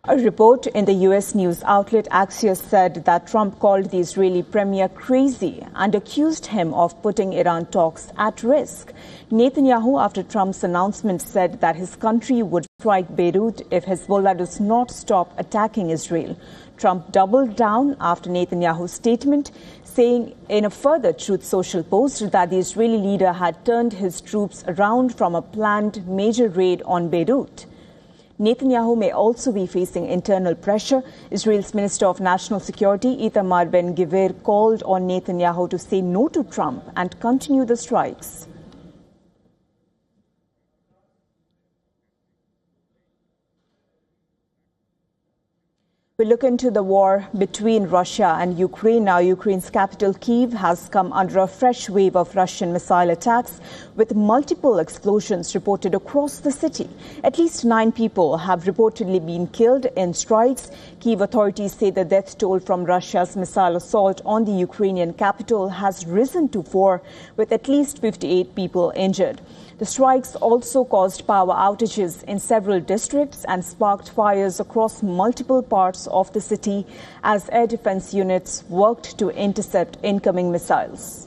A report in the U.S. news outlet Axios said that Trump called the Israeli premier crazy and accused him of putting Iran talks at risk. Netanyahu, after Trump's announcement, said that his country would strike Beirut if Hezbollah does not stop attacking Israel. Trump doubled down after Netanyahu's statement, saying in a further Truth Social post that the Israeli leader had turned his troops around from a planned major raid on Beirut. Netanyahu may also be facing internal pressure. Israel's Minister of National Security, Itamar Ben-Gvir, called on Netanyahu to say no to Trump and continue the strikes. We look into the war between Russia and Ukraine now. Ukraine's capital, Kyiv, has come under a fresh wave of Russian missile attacks, with multiple explosions reported across the city. At least 9 people have reportedly been killed in strikes. Kyiv authorities say the death toll from Russia's missile assault on the Ukrainian capital has risen to 4, with at least 58 people injured. The strikes also caused power outages in several districts and sparked fires across multiple parts of the city as air defense units worked to intercept incoming missiles.